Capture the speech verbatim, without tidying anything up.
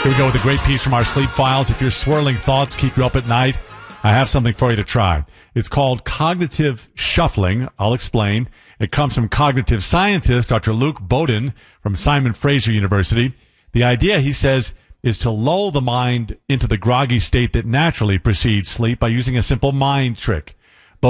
Here we go with a great piece from our Sleep Files. If your swirling thoughts keep you up at night, I have something for you to try. It's called cognitive shuffling. I'll explain. It comes from cognitive scientist Doctor Luke Bowden from Simon Fraser University. The idea, he says, is to lull the mind into the groggy state that naturally precedes sleep by using a simple mind trick.